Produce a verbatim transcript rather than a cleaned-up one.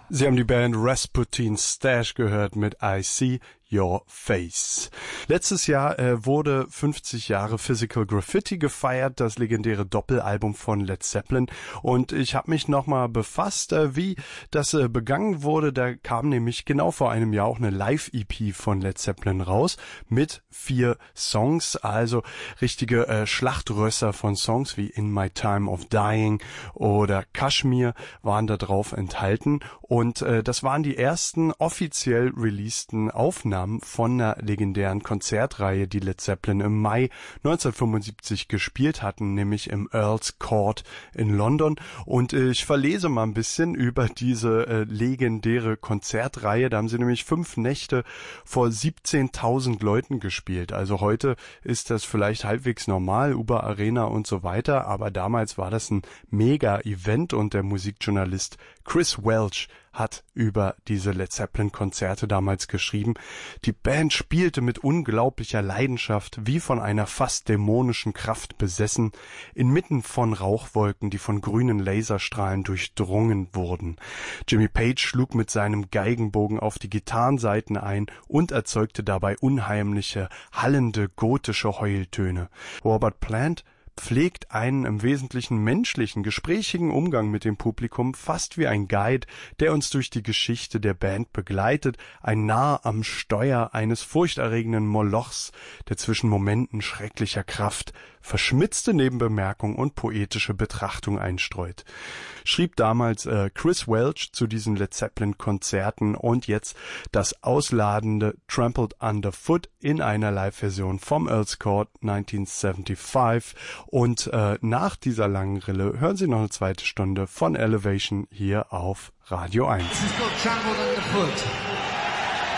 Sie haben die Band Rasputin Stash gehört mit I See Your Face. Letztes Jahr äh, wurde fünfzig Jahre Physical Graffiti gefeiert, das legendäre Doppelalbum von Led Zeppelin. Und ich habe mich nochmal befasst, äh, wie das äh, begangen wurde. Da kam nämlich genau vor einem Jahr auch eine Live-E P von Led Zeppelin raus mit vier Songs, also richtige äh, Schlachtrösser von Songs wie In My Time of Dying oder Kashmir waren da drauf enthalten. Und äh, das waren die ersten offiziell releaseden Aufnahmen von einer legendären Konzertreihe, die Led Zeppelin im Mai neunzehnhundertfünfundsiebzig gespielt hatten, nämlich im Earl's Court in London. Und äh, ich verlese mal ein bisschen über diese äh, legendäre Konzertreihe. Da haben sie nämlich fünf Nächte vor siebzehntausend Leuten gespielt. Also heute ist das vielleicht halbwegs normal, über Arena und so weiter, aber damals war das ein Mega-Event und der Musikjournalist Chris Welch hat über diese Led Zeppelin-Konzerte damals geschrieben. Die Band spielte mit unglaublicher Leidenschaft, wie von einer fast dämonischen Kraft besessen, inmitten von Rauchwolken, die von grünen Laserstrahlen durchdrungen wurden. Jimmy Page schlug mit seinem Geigenbogen auf die Gitarrensaiten ein und erzeugte dabei unheimliche, hallende, gotische Heultöne. Robert Plant pflegt einen im Wesentlichen menschlichen, gesprächigen Umgang mit dem Publikum, fast wie ein Guide, der uns durch die Geschichte der Band begleitet, ein Narr am Steuer eines furchterregenden Molochs, der zwischen Momenten schrecklicher Kraft verschmitzte Nebenbemerkung und poetische Betrachtung einstreut. Schrieb damals äh, Chris Welch zu diesen Led Zeppelin-Konzerten und jetzt das ausladende Trampled Underfoot in einer Live-Version vom Earl's Court neunzehnhundertfünfundsiebzig. Und äh, nach dieser langen Rille hören Sie noch eine zweite Stunde von Elevation hier auf Radio eins. This is called Trampled Underfoot.